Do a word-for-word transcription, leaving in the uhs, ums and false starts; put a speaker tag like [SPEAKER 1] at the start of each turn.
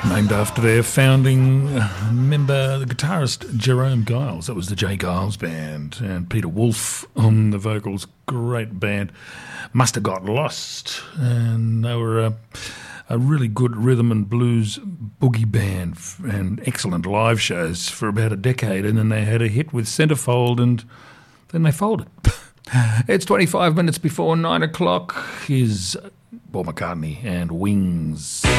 [SPEAKER 1] Named after their founding member, the guitarist Jerome Giles. That was the J. Giles Band. And Peter Wolf on the vocals. Great band. Must Have Got Lost. And they were a, a really good rhythm and blues boogie band and excellent live shows for about a decade. And then they had a hit with Centerfold and then they folded. It's twenty-five minutes before nine o'clock. Here's Paul McCartney and Wings.